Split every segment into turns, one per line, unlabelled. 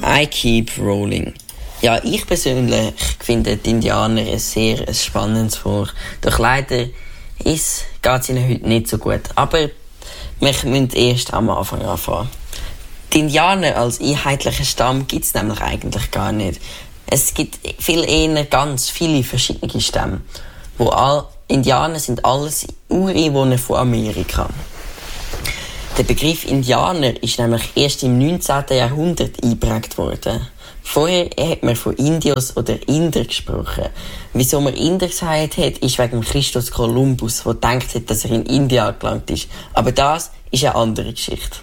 I keep rolling. Ja, ich persönlich finde die Indianer ein sehr spannendes Volk. Doch leider geht es ihnen heute nicht so gut. Aber wir müssen erst am Anfang anfangen. Die Indianer als einheitlicher Stamm gibt es nämlich eigentlich gar nicht. Es gibt viel eher ganz viele verschiedene Stämme. Indianer sind alles Ureinwohner von Amerika. Der Begriff Indianer ist nämlich erst im 19. Jahrhundert eingeprägt worden. Vorher hat man von Indios oder Inder gesprochen. Wieso man Inder gesagt hat, ist wegen Christus Kolumbus, der gedacht hat, dass er in Indien angelangt ist. Aber das ist eine andere Geschichte.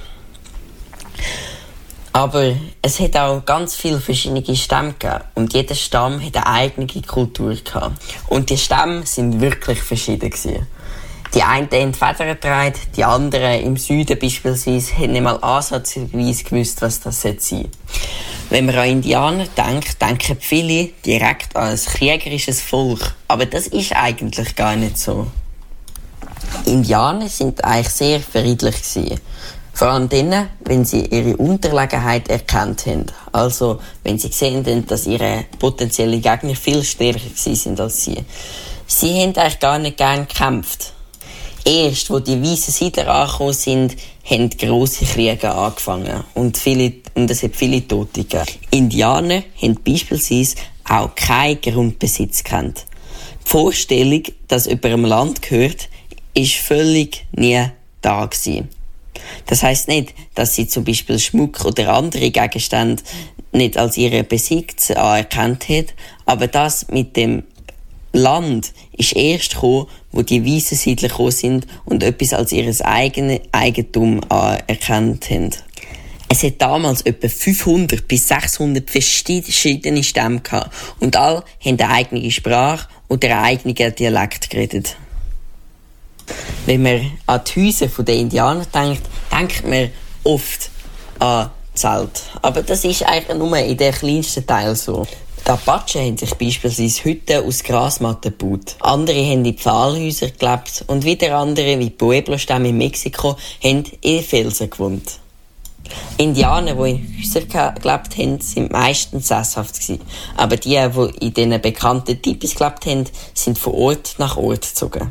Aber es hat auch ganz viele verschiedene Stämme gegeben. Und jeder Stamm hat eine eigene Kultur gehabt. Und die Stämme sind wirklich verschieden gewesen. Die einen haben Federn getragen, die anderen im Süden beispielsweise haben nicht mal ansatzweise gewusst, was das sein soll. Wenn man an Indianer denkt, denken viele direkt an ein kriegerisches Volk. Aber das ist eigentlich gar nicht so. Indianer sind eigentlich sehr friedlich gewesen. Vor allem dann, wenn sie ihre Unterlegenheit erkannt haben. Also, wenn sie gesehen haben, dass ihre potenziellen Gegner viel stärker sind als sie. Sie haben eigentlich gar nicht gern gekämpft. Erst, wo die weißen Siedler angekommen sind, haben grosse Kriege angefangen und es hat viele Tote gegeben. Indianer haben beispielsweise auch keinen Grundbesitz gekannt. Die Vorstellung, dass jemand einem Land gehört, ist völlig nie da gewesen. Das heisst nicht, dass sie zum Beispiel Schmuck oder andere Gegenstände nicht als ihren Besitz anerkannt hat, aber das mit dem Land ist erst gekommen, wo die weißen Siedler gekommen sind und etwas als ihr eigenes Eigentum anerkannt haben. Es hat damals etwa 500 bis 600 verschiedene Stämme gehabt und alle haben eine eigene Sprache oder einen eigenen Dialekt geredet. Wenn man an die Häuser der Indianer denkt, denkt man oft an Zelt. Aber das ist eigentlich nur in den kleinsten Teil so. Die Apachen haben sich beispielsweise Hütten aus Grasmatten gebaut. Andere haben in Pfahlhäusern gelebt und wieder andere, wie die Pueblo-Stämme in Mexiko, haben in Felsen gewohnt. Indianer, die in Häusern gelebt haben, sind meistens sesshaft gewesen. Aber die in diesen bekannten Tipis gelebt haben, sind von Ort nach Ort gezogen.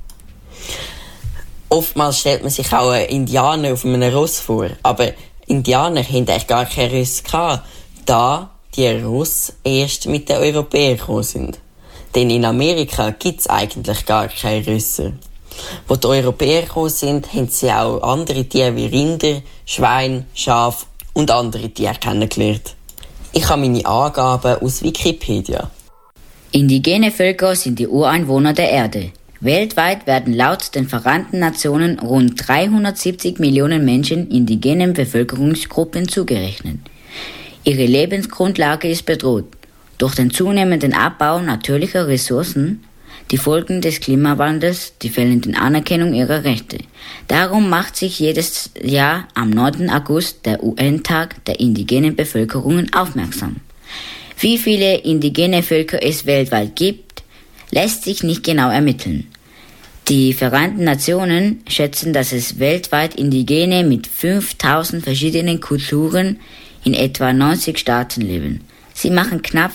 Oftmals stellt man sich auch einen Indianer auf einem Ross vor. Aber Indianer hatten eigentlich gar keine Ross gehabt, da die Russen erst mit den Europäern gekommen sind. Denn in Amerika gibt es eigentlich gar keine Rösser. Als die Europäer gekommen sind, haben sie auch andere Tiere wie Rinder, Schweine, Schafe und andere Tiere kennengelernt. Ich habe meine Angaben aus Wikipedia.
Indigene Völker sind die Ureinwohner der Erde. Weltweit werden laut den Vereinten Nationen rund 370 Millionen Menschen indigenen Bevölkerungsgruppen zugerechnet. Ihre Lebensgrundlage ist bedroht. Durch den zunehmenden Abbau natürlicher Ressourcen, die Folgen des Klimawandels, die fehlende Anerkennung ihrer Rechte. Darum macht sich jedes Jahr am 9. August der UN-Tag der indigenen Bevölkerungen aufmerksam. Wie viele indigene Völker es weltweit gibt, lässt sich nicht genau ermitteln. Die Vereinten Nationen schätzen, dass es weltweit Indigene mit 5000 verschiedenen Kulturen in etwa 90 Staaten leben. Sie machen knapp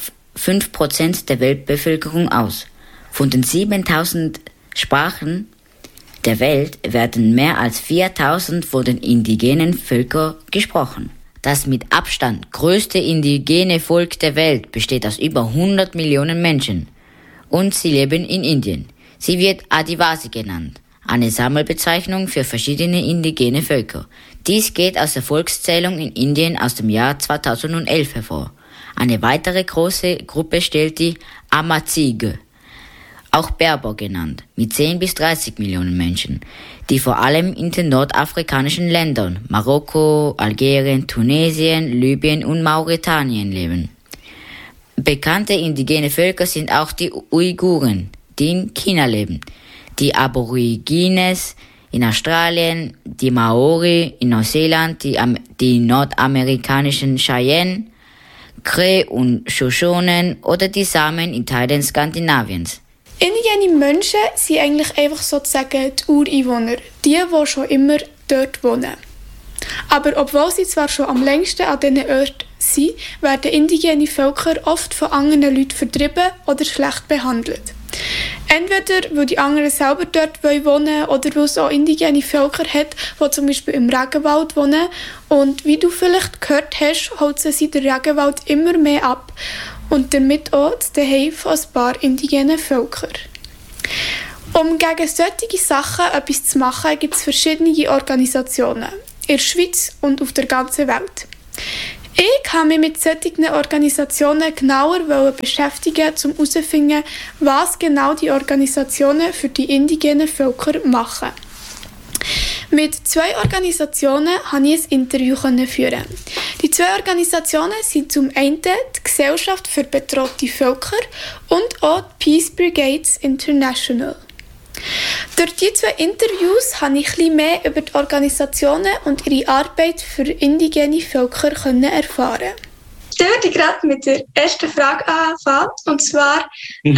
5% der Weltbevölkerung aus. Von den 7000 Sprachen der Welt werden mehr als 4000 von den indigenen Völkern gesprochen. Das mit Abstand größte indigene Volk der Welt besteht aus über 100 Millionen Menschen. Und sie leben in Indien. Sie wird Adivasi genannt, eine Sammelbezeichnung für verschiedene indigene Völker. Dies geht aus der Volkszählung in Indien aus dem Jahr 2011 hervor. Eine weitere große Gruppe stellt die Amazigh, auch Berber genannt, mit 10 bis 30 Millionen Menschen, die vor allem in den nordafrikanischen Ländern Marokko, Algerien, Tunesien, Libyen und Mauretanien leben. Bekannte indigene Völker sind auch die Uiguren, die in China leben, die Aborigines in Australien, die Maori in Neuseeland, die nordamerikanischen Cheyenne, Cree und Shoshonen oder die Samen in Teilen Skandinaviens.
Indigene Menschen sind eigentlich einfach sozusagen die Ureinwohner, die schon immer dort wohnen. Aber obwohl sie zwar schon am längsten an diesen Orten sind, werden indigene Völker oft von anderen Leuten vertrieben oder schlecht behandelt. Entweder weil die anderen selber dort wohnen wollen oder weil es auch indigene Völker hat, die zum Beispiel im Regenwald wohnen. Und wie du vielleicht gehört hast, holzen sie den Regenwald immer mehr ab und damit auch das Zuhause von ein paar indigenen Völkern. Um gegen solche Sachen etwas zu machen, gibt es verschiedene Organisationen in der Schweiz und auf der ganzen Welt. Ich habe mich mit solchen Organisationen genauer beschäftigen, um herauszufinden, was genau die Organisationen für die indigenen Völker machen. Mit 2 Organisationen konnte ich ein Interview führen. Die 2 Organisationen sind zum einen die Gesellschaft für bedrohte Völker und auch die Peace Brigades International. Durch die 2 Interviews konnte ich etwas mehr über die Organisationen und ihre Arbeit für indigene Völker erfahren. Ich würde gerade mit der ersten Frage anfangen, und zwar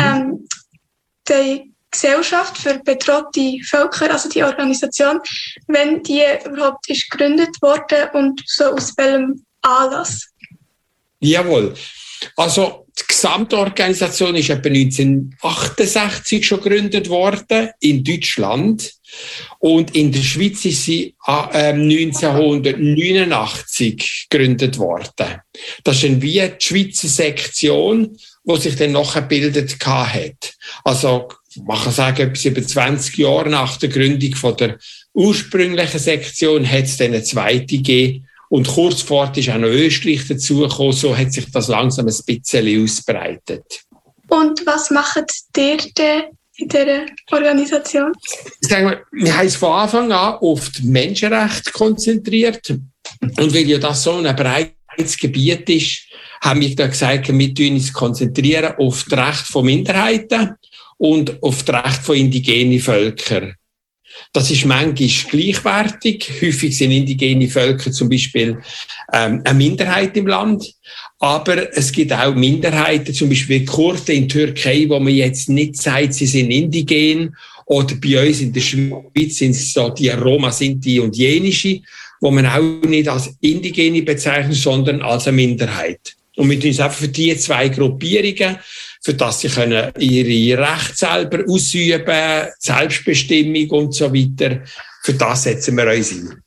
die Gesellschaft für bedrohte Völker, also die Organisation, wenn die überhaupt ist gegründet wurde und so aus welchem Anlass?
Jawohl. Also die Gesamtorganisation ist etwa 1968 schon gegründet worden in Deutschland und in der Schweiz ist sie 1989 gegründet worden. Das ist dann wie die Schweizer Sektion, die sich dann nachher gebildet hat. Also man kann sagen, etwas über 20 Jahre nach der Gründung von der ursprünglichen Sektion hat es dann eine zweite gegeben. Und kurz vor ist auch noch Österreich dazugekommen, so hat sich das langsam ein bisschen ausbreitet. Und was macht ihr denn in dieser Organisation? Wir haben uns von Anfang an auf die Menschenrechte konzentriert. Und weil ja das so ein breites Gebiet ist, haben wir da gesagt, wir uns konzentrieren auf das Recht von Minderheiten und auf das Recht von indigenen Völkern. Das ist manchmal gleichwertig. Häufig sind indigene Völker zum Beispiel eine Minderheit im Land. Aber es gibt auch Minderheiten, zum Beispiel Kurden in der Türkei, wo man jetzt nicht sagt, sie sind indigen. Oder bei uns in der Schweiz sind es so die Roma, Sinti und Jenische, wo man auch nicht als Indigene bezeichnet, sondern als eine Minderheit. Und wir tun es einfach für diese 2 Gruppierungen, für das sie können ihre Rechte selber ausüben, Selbstbestimmung und so weiter. Für das setzen wir uns ein.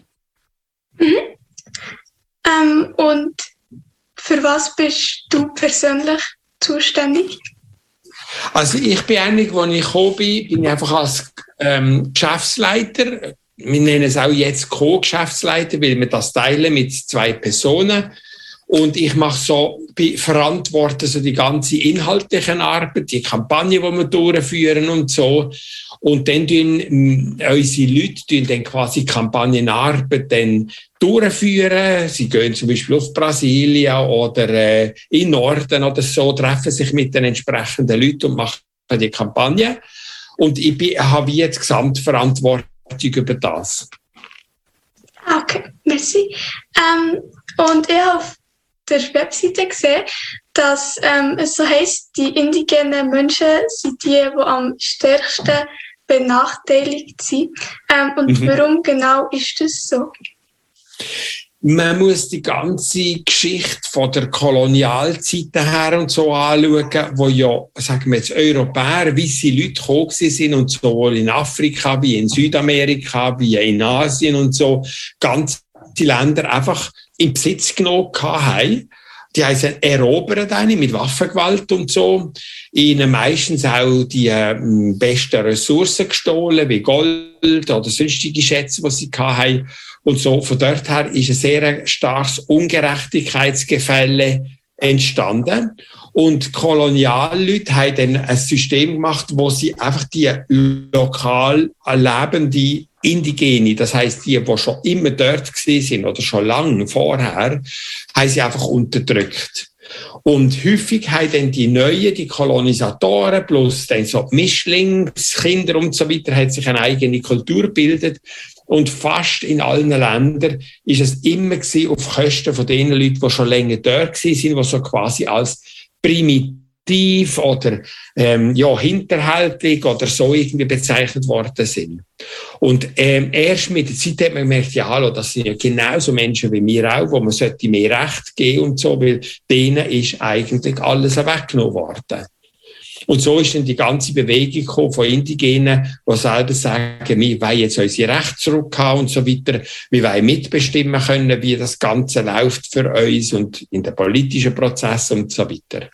Und für was bist du persönlich zuständig? Also ich bin eigentlich, als ich gekommen bin ich einfach als Geschäftsleiter. Wir nennen es auch jetzt Co-Geschäftsleiter, weil wir das teilen mit 2 Personen. Und ich verantworte so die ganze inhaltliche Arbeit, die Kampagne, die wir durchführen und so. Und dann tun unsere Leute dann quasi Kampagnenarbeit dann durchführen. Sie gehen zum Beispiel auf Brasilien oder in Norden oder so, treffen sich mit den entsprechenden Leuten und machen die Kampagne. Und ich habe jetzt Gesamtverantwortung über das. Okay, merci. Und ich habe auf der Webseite gesehen, dass es so heisst, die indigenen Menschen sind die am stärksten benachteiligt sind. Warum genau ist das so? Man muss die ganze Geschichte von der Kolonialzeit her und so anschauen, wo ja, sagen wir jetzt, Europäer, weisse Leute gekommen sind und sowohl in Afrika wie in Südamerika wie in Asien und so, ganze Länder einfach in Besitz genommen haben. Die haben sie erobert mit Waffengewalt und so. Ihnen meistens auch die besten Ressourcen gestohlen, wie Gold oder sonstige Schätze, die sie hatten. Und so, von dort her ist ein sehr starkes Ungerechtigkeitsgefälle entstanden. Und Kolonialleute haben dann ein System gemacht, wo sie einfach die lokal lebende Indigene, das heisst die schon immer dort gewesen sind oder schon lange vorher, haben sie einfach unterdrückt. Und häufig haben dann die Neuen, die Kolonisatoren, plus dann so die Mischlingskinder und so weiter, hat sich eine eigene Kultur gebildet. Und fast in allen Ländern ist es immer auf Kosten von den Leuten, die schon länger dort waren, die so quasi als primitiv primitiv oder hinterhältig oder so irgendwie bezeichnet worden sind. Und erst mit der Zeit hat man gemerkt, ja hallo, das sind ja genauso Menschen wie wir auch, wo man sollte mehr Recht geben und so, weil denen ist eigentlich alles weggenommen worden. Und so ist dann die ganze Bewegung gekommen von Indigenen, die selber sagen, wir wollen jetzt unsere Rechte zurückhaben und so weiter. Wir wollen mitbestimmen können, wie das Ganze läuft für uns und in den politischen Prozessen und so weiter.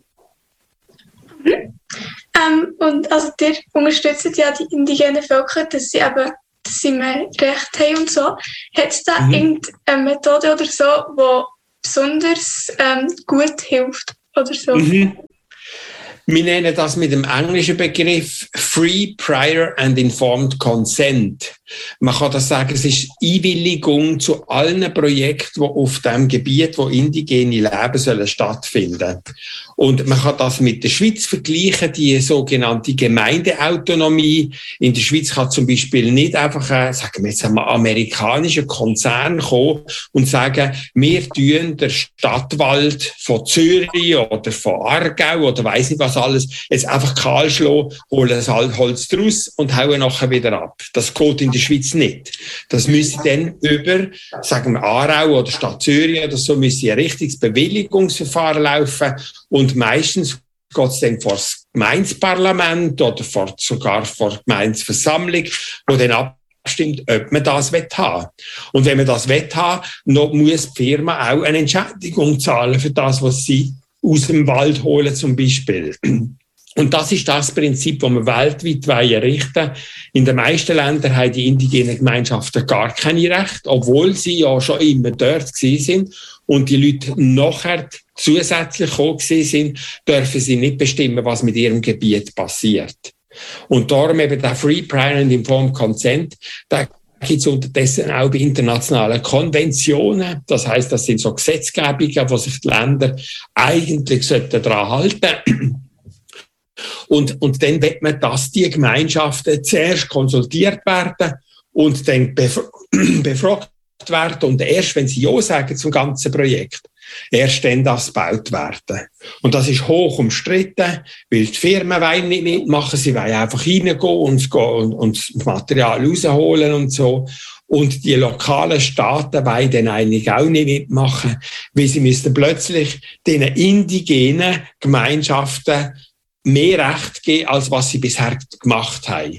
Und also ihr unterstützt ja die indigenen Völker, dass sie mehr Recht haben und so. Hat es da irgendeine Methode oder so, die besonders gut hilft oder so?
Wir nennen das mit dem englischen Begriff Free, Prior and Informed Consent. Man kann das sagen, es ist Einwilligung zu allen Projekten, die auf dem Gebiet, wo indigene Leben sollen stattfinden. Und man kann das mit der Schweiz vergleichen, die sogenannte Gemeindeautonomie. In der Schweiz kann zum Beispiel nicht einfach sagen wir jetzt einmal, amerikanischer Konzern kommen und sagen, wir tun der Stadtwald von Zürich oder von Aargau oder weiss nicht was alles, jetzt einfach kahl schlagen, holen das Holz draus und hauen nachher wieder ab. Das geht in der Schweiz nicht. Das müsste dann über, sagen wir Aarau oder Stadt Zürich oder so, müsste ein richtiges Bewilligungsverfahren laufen. Und meistens geht es dann vor das Gemeindeparlament oder sogar vor der Gemeindeversammlung, wo dann abstimmt, ob man das haben will. Und wenn man das haben will, noch muss die Firma auch eine Entschädigung zahlen für das, was sie aus dem Wald holen zum Beispiel. Und das ist das Prinzip, das wir weltweit errichten wollen. In den meisten Ländern haben die indigenen Gemeinschaften gar keine Rechte, obwohl sie ja schon immer dort gewesen sind. Und die Leute nachher zusätzlich gekommen sind, dürfen sie nicht bestimmen, was mit ihrem Gebiet passiert. Und darum eben der Free, Prior and Informed Consent, da gibt es unterdessen auch bei internationalen Konventionen. Das heisst, das sind so Gesetzgebungen, wo sich die Länder eigentlich daran halten sollten. Und dann will man, dass die Gemeinschaften zuerst konsultiert werden und dann befragt werden. Und erst, wenn sie Ja sagen zum ganzen Projekt, erst dann das gebaut werden. Und das ist hoch umstritten, weil die Firmen wollen nicht mitmachen, sie wollen einfach reingehen und das Material rausholen und so. Und die lokalen Staaten wollen dann eigentlich auch nicht mitmachen, weil sie müssten plötzlich den indigenen Gemeinschaften mehr Recht geben, als was sie bisher gemacht haben.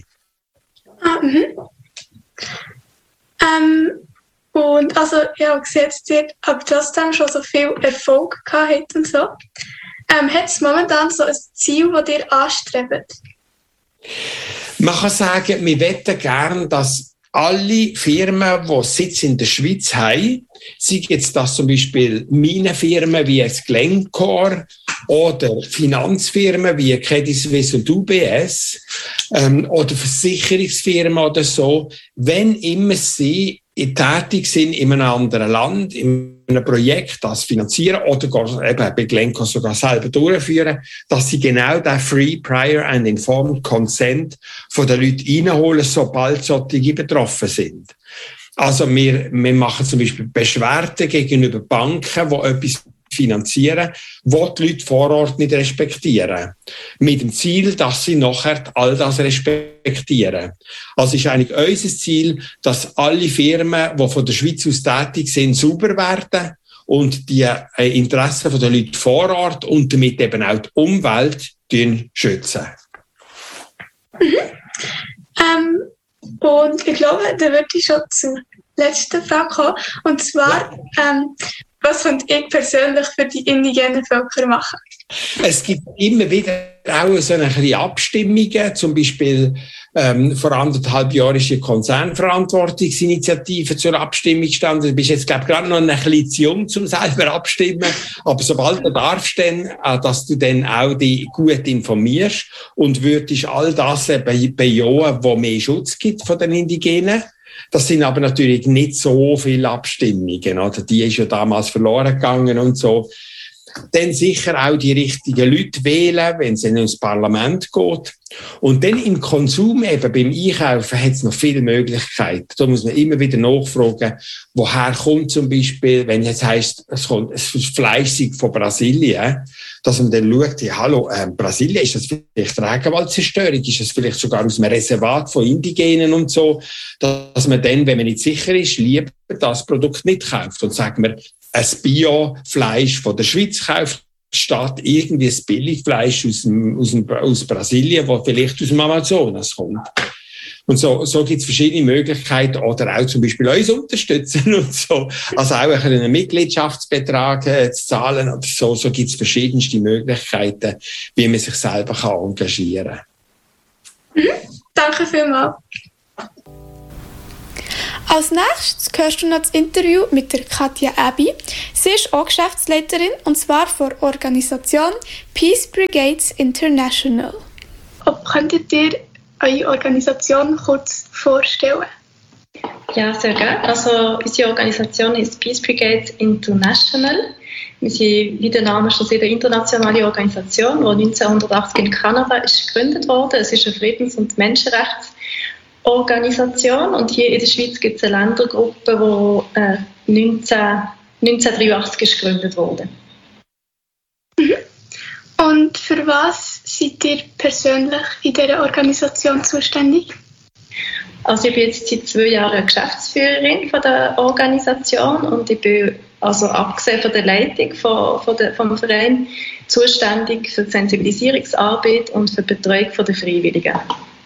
Und also, ja, gesehen, dass ihr aber trotzdem schon so viel Erfolg gehabt habt und so. Hat es momentan so ein Ziel, das ihr anstrebt?
Man kann sagen, wir möchten gerne, dass alle Firmen, die Sitz in der Schweiz haben, sei jetzt das zum Beispiel Minenfirmen wie jetzt Glencore oder Finanzfirmen wie Credit Suisse und UBS oder Versicherungsfirmen oder so, wenn immer sie tätig sind in einem anderen Land, in einem Projekt, das finanzieren oder eben bei Glencore sogar selber durchführen, dass sie genau den Free, Prior and Informed Consent von den Leuten reinholen, sobald solche betroffen sind. Also wir machen zum Beispiel Beschwerden gegenüber Banken, die etwas finanzieren, wo die Leute vor Ort nicht respektieren. Mit dem Ziel, dass sie nachher all das respektieren. Also ist eigentlich unser Ziel, dass alle Firmen, die von der Schweiz aus tätig sind, sauber werden und die Interessen der Leute vor Ort und damit eben auch die Umwelt schützen.
Und ich glaube, da würde ich schon zur letzten Frage kommen. Und zwar, was könnt ihr persönlich für die indigenen Völker machen?
Es gibt immer wieder auch so eine kleine Abstimmungen, zum Beispiel vor 1,5 Jahren ist die Konzernverantwortungsinitiative zur Abstimmung gestanden. Du bist jetzt, glaube ich, gerade noch ein bisschen zu jung, um selber abstimmen. Aber sobald du darfst, dann, dass du dann auch dich gut informierst und würdest all das bejahen, wo mehr Schutz gibt von den Indigenen. Das sind aber natürlich nicht so viele Abstimmungen, oder? Die ist ja damals verloren gegangen und so. dann sicher auch die richtigen Leute wählen, wenn es ins Parlament geht. Und dann im Konsum, eben beim Einkaufen, hat es noch viele Möglichkeiten. Da muss man immer wieder nachfragen, woher kommt zum Beispiel, wenn jetzt heisst, es kommt das Fleisch von Brasilien, dass man dann schaut, ja, hallo, Brasilien, ist das vielleicht Regenwaldzerstörung? Ist das vielleicht sogar aus einem Reservat von Indigenen und so? Dass man dann, wenn man nicht sicher ist, lieber das Produkt nicht kauft und sagt man, ein Bio-Fleisch von der Schweiz kauft, statt irgendwie ein Billigfleisch aus Brasilien, das vielleicht aus dem Amazonas kommt. Und so gibt es verschiedene Möglichkeiten, oder auch zum Beispiel uns unterstützen und so. Also auch einen Mitgliedschaftsbetrag zu zahlen oder so. So gibt es verschiedenste Möglichkeiten, wie man sich selber engagieren kann.
Danke vielmals. Als nächstes hörst du noch das Interview mit der Katja Abbey. Sie ist auch Geschäftsleiterin, und zwar von der Organisation Peace Brigades International. Könntet ihr eure Organisation kurz vorstellen?
Ja, sehr gerne. Also unsere Organisation ist Peace Brigades International. Wir sind, wie der Name schon sagt, eine internationale Organisation, die 1980 in Kanada ist gegründet wurde. Es ist eine Friedens- und Menschenrechtsorganisation, und hier in der Schweiz gibt es eine Ländergruppe, die 1983 ist gegründet wurde.
Und für was seid ihr persönlich in dieser Organisation zuständig?
Also ich bin jetzt seit 2 Jahren Geschäftsführerin von der Organisation, und ich bin, also abgesehen von der Leitung vom Verein, zuständig für die Sensibilisierungsarbeit und für die Betreuung der Freiwilligen.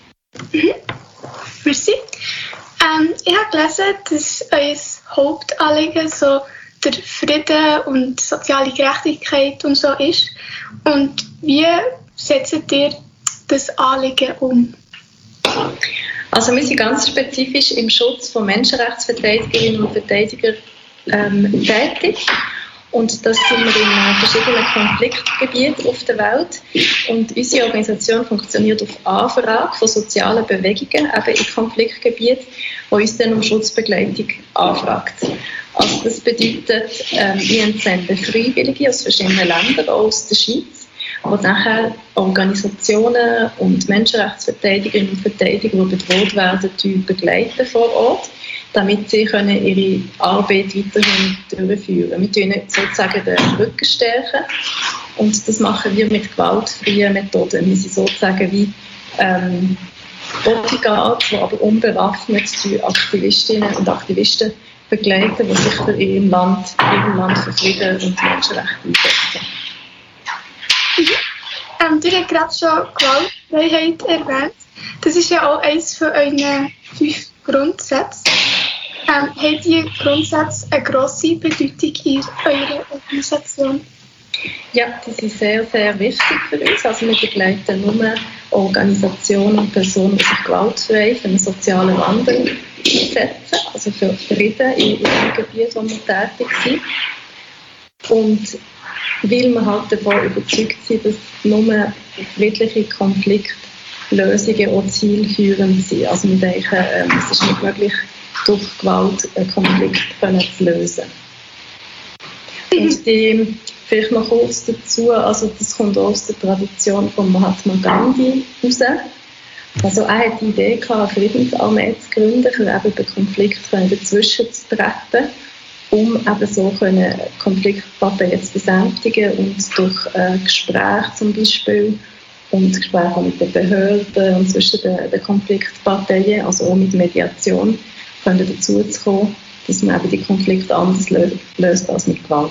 Merci. Ich habe gelesen, dass euer Hauptanliegen so der Frieden und soziale Gerechtigkeit und so ist. Und wie setzt ihr das Anliegen um?
Also wir sind ganz spezifisch im Schutz von Menschenrechtsverteidigerinnen und Verteidigern tätig. Und das sind wir in verschiedenen Konfliktgebieten auf der Welt. Und unsere Organisation funktioniert auf Anfrage von sozialen Bewegungen, eben in Konfliktgebieten, die uns dann um Schutzbegleitung anfragt. Also das bedeutet, wir entsenden Freiwillige aus verschiedenen Ländern, auch aus der Schweiz, die nachher Organisationen und Menschenrechtsverteidigerinnen und Verteidiger, die bedroht werden, begleiten vor Ort, damit sie ihre Arbeit weiterhin durchführen können. Wir stärken sozusagen den Rücken stärken, und das machen wir mit gewaltfreien Methoden. Wir sind sozusagen wie Bodyguards, die aber unbewaffnet die Aktivistinnen und Aktivisten begleiten, die sich für ihrem Land für Frieden und Menschenrechte einsetzen.
Du hast gerade schon Gewaltfreiheit erwähnt. Das ist ja auch eines von euren 5 Grundsätzen. Haben diese Grundsätze eine grosse Bedeutung in eurer Organisation?
Ja, die sind sehr, sehr wichtig für uns. Also wir begleiten nur Organisationen und Personen, die sich gewaltfrei für einen sozialen Wandel einsetzen, also für Frieden in dem Gebiet, wo wir tätig sind. Und weil wir halt davon überzeugt sind, dass nur friedliche Konfliktlösungen auch zielführend sind. Also wir denken, es ist nicht möglich, durch Gewalt einen Konflikt zu lösen. Und vielleicht noch kurz dazu, also das kommt aus der Tradition von Mahatma Gandhi raus. Also er hat die Idee gehabt, eine Friedensarmee zu gründen, um eben bei Konflikten dazwischen zu treten, um eben so Konfliktparteien zu besänftigen und durch Gespräche zum Beispiel und Gespräche mit den Behörden und zwischen den Konfliktparteien, also auch mit Mediation, können dazu zu kommen, dass man eben die Konflikte anders löst als mit Gewalt.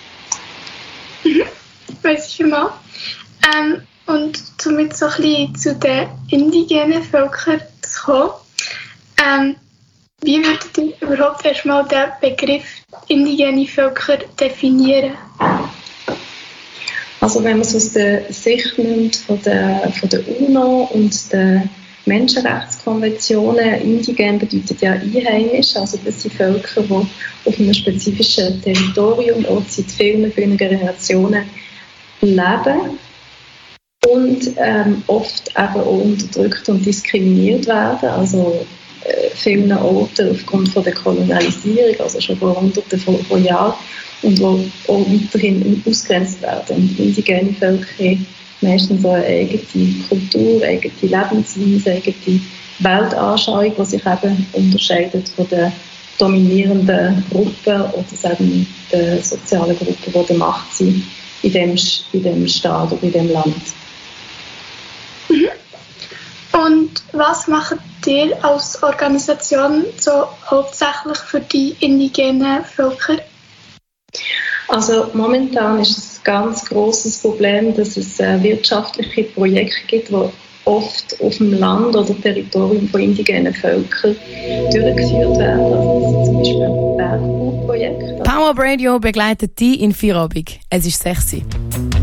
Weiss ich vielmals. Und um jetzt so ein bisschen zu den indigenen Völkern zu kommen, wie würdet ihr überhaupt erstmal den Begriff indigene Völker definieren?
Also wenn man es aus der Sicht nimmt von der UNO und der Menschenrechtskonventionen, indigen bedeutet ja einheimisch, also das sind Völker, die auf einem spezifischen Territorium auch seit vielen Generationen leben und oft eben auch unterdrückt und diskriminiert werden, also vielen Orten aufgrund von der Kolonialisierung, also schon vor Hunderten von Jahren, und die auch weiterhin ausgegrenzt werden. Und indigene Völker haben meistens so eine eigene Kultur, eigene Lebensweise, eigene Weltanschauung, die sich eben unterscheidet von den dominierenden Gruppen oder eben den sozialen Gruppen, die der Macht sind in dem Staat oder in dem Land.
Mhm. Und was macht ihr als Organisation so hauptsächlich für die indigenen Völker?
Also momentan ist es ein ganz grosses Problem, dass es wirtschaftliche Projekte gibt, die oft auf dem Land oder Territorium von indigenen Völkern durchgeführt werden. Also zum Beispiel Bergbauprojekte.
Power Radio begleitet dich in Feierabend. Es ist 6 Uhr.